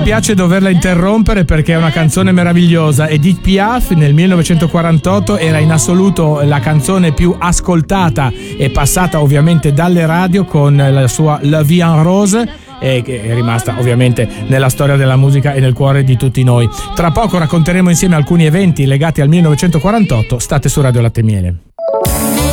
dispiace doverla interrompere perché è una canzone meravigliosa. Edith Piaf nel 1948 era in assoluto la canzone più ascoltata e passata ovviamente dalle radio con la sua La Vie en Rose, che è rimasta ovviamente nella storia della musica e nel cuore di tutti noi. Tra poco racconteremo insieme alcuni eventi legati al 1948. State su Radio Latte e Miele.